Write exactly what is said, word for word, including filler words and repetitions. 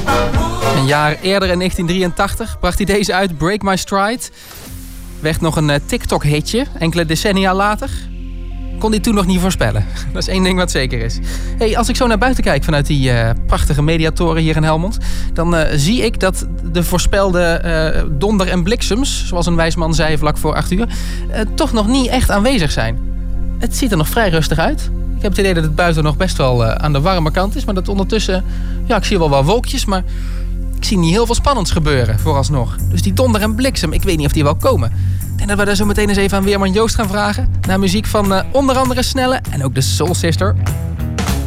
Een jaar eerder in negentien drieëntachtig bracht hij deze uit, Break My Stride. Werd nog een uh, TikTok-hitje, enkele decennia later. Kon hij toen nog niet voorspellen. Dat is één ding wat zeker is. Hey, als ik zo naar buiten kijk vanuit die uh, prachtige mediatoren hier in Helmond, dan uh, zie ik dat de voorspelde uh, donder en bliksems, zoals een wijs man zei vlak voor acht uur, uh, toch nog niet echt aanwezig zijn. Het ziet er nog vrij rustig uit. Ik heb het idee dat het buiten nog best wel uh, aan de warme kant is, maar dat ondertussen, ja, ik zie wel wel wolkjes, maar ik zie niet heel veel spannends gebeuren vooralsnog. Dus die donder en bliksem, ik weet niet of die wel komen. Ik denk dat we daar zo meteen eens even aan Weerman Joost gaan vragen. Naar muziek van uh, onder andere Snelle en ook de Soul Sister.